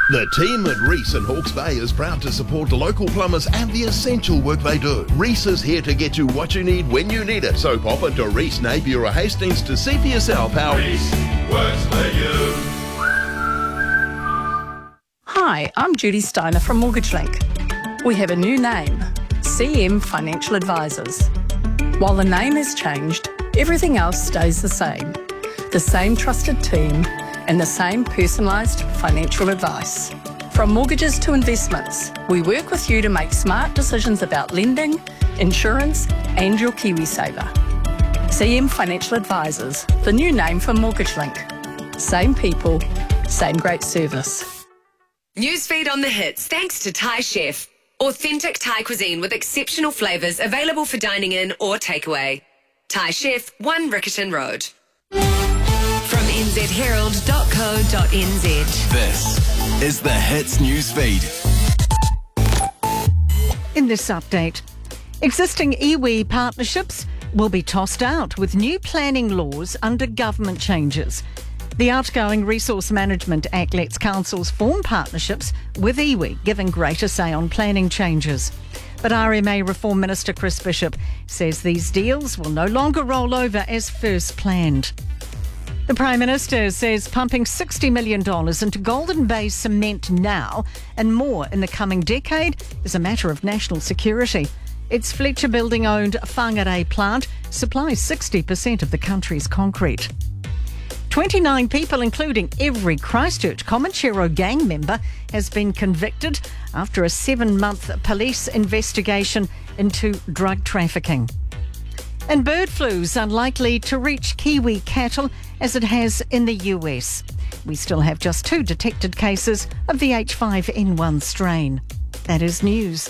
The team at Reese in Hawke's Bay is proud to support local plumbers and the essential work they do. Reese is here to get you what you need when you need it. So pop into Reese, Napier or Hastings to see for yourself how Reese works for you. Hi, I'm Judy Steiner from Mortgage Link. We have a new name, CM Financial Advisors. While the name has changed, everything else stays the same. The same trusted team and the same personalised financial advice. From mortgages to investments, we work with you to make smart decisions about lending, insurance and your KiwiSaver. CM Financial Advisors, the new name for Mortgage Link. Same people, same great service. Newsfeed on the hits thanks to Thai Chef. Authentic Thai cuisine with exceptional flavours available for dining in or takeaway. Thai Chef, 1 Riccarton Road. From nzherald.co.nz. This is the Hits Newsfeed. In this update, existing iwi partnerships will be tossed out with new planning laws under government changes. The outgoing Resource Management Act lets councils form partnerships with iwi, giving greater say on planning changes. But RMA Reform Minister Chris Bishop says these deals will no longer roll over as first planned. The Prime Minister says pumping $60 million into Golden Bay cement now and more in the coming decade is a matter of national security. Its Fletcher Building-owned Whangarei plant supplies 60% of the country's concrete. 29 people, including every Christchurch Comanchero gang member, has been convicted after a 7-month police investigation into drug trafficking. And bird flu's unlikely to reach Kiwi cattle as it has in the US. We still have just 2 detected cases of the H5N1 strain. That is news.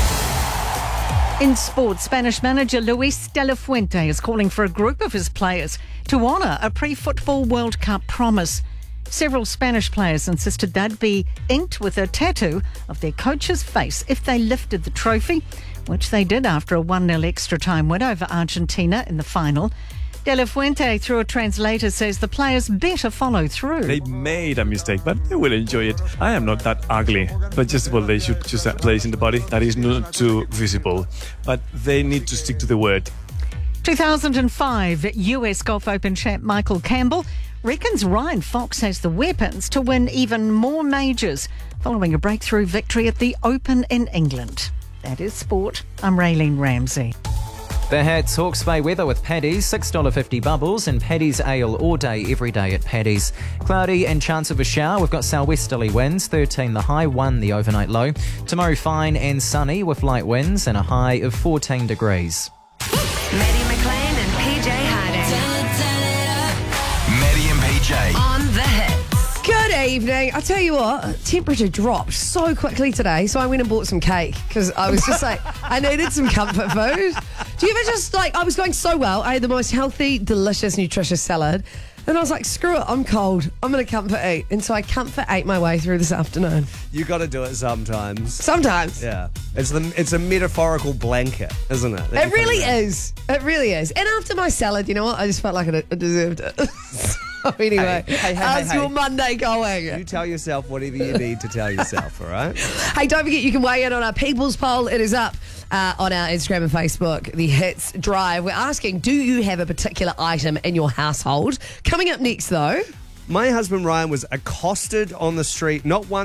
In sport, Spanish manager Luis de la Fuente is calling for a group of his players to honour a pre-football World Cup promise. Several Spanish players insisted they'd be inked with a tattoo of their coach's face if they lifted the trophy, which they did after a 1-0 extra-time win over Argentina in the final. De La Fuente, through a translator, says the players better follow through. They made a mistake, but they will enjoy it. I am not that ugly, but just well, they should choose a place in the body that is not too visible. But they need to stick to the word. 2005 US Golf Open champ Michael Campbell reckons Ryan Fox has the weapons to win even more majors following a breakthrough victory at the Open in England. That is sport. I'm Raylene Ramsey. The Hats Hawke's Bay weather with Paddy's, $6.50 bubbles and Paddy's ale all day, every day at Paddy's. Cloudy and chance of a shower. We've got southwesterly winds, 13 the high, 1 the overnight low. Tomorrow fine and sunny with light winds and a high of 14 degrees. Maddie McLean and PJ Harding. Maddie and PJ. On the hits. Good evening. I tell you what, temperature dropped so quickly today, so I went and bought some cake because I was just like, I needed some comfort food. Do you ever just I was going so well. I had the most healthy, delicious, nutritious salad. And I was like, screw it, I'm cold. I'm going to comfort eat. And so I comfort ate my way through this afternoon. You got to do it sometimes. Sometimes. Yeah. It's a metaphorical blanket, isn't it? It really is. It really is. And after my salad, you know what? I just felt like I deserved it. So anyway, how's your Monday going? You tell yourself whatever you need to tell yourself, all right? Hey, don't forget you can weigh in on our People's Poll. It is up on our Instagram and Facebook, The Hits Drive. We're asking, do you have a particular item in your household? Coming up next, though. My husband Ryan was accosted on the street, not once,